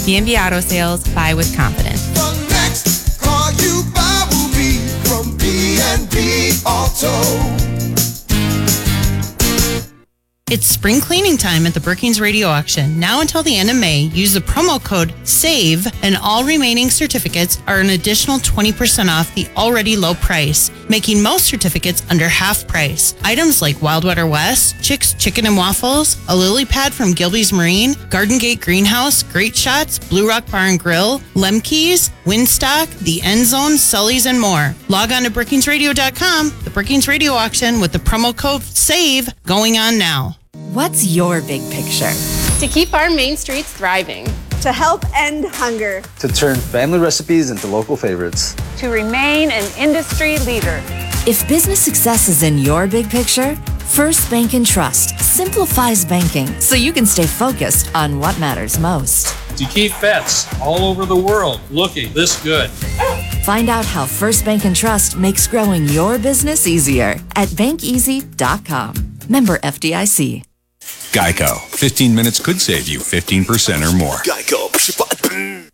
B&B Auto Sales. Buy with confidence. The next car you buy will be from B&B Auto. It's spring cleaning time at the Brookings Radio Auction. Now until the end of May, use the promo code SAVE and all remaining certificates are an additional 20% off the already low price, making most certificates under half price. Items like Wild Water West, Chick's Chicken and Waffles, a lily pad from Gilby's Marine, Garden Gate Greenhouse, Great Shots, Blue Rock Bar and Grill, Lemke's, Windstock, The End Zone, Sully's, and more. Log on to BrookingsRadio.com. The Brookings Radio Auction with the promo code SAVE going on now. What's your big picture? To keep our main streets thriving. To help end hunger. To turn family recipes into local favorites. To remain an industry leader. If business success is in your big picture, First Bank and Trust simplifies banking so you can stay focused on what matters most. To keep vets all over the world looking this good. Find out how First Bank and Trust makes growing your business easier at bankeasy.com. Member FDIC. Geico. 15 minutes could save you 15% or more. Geico.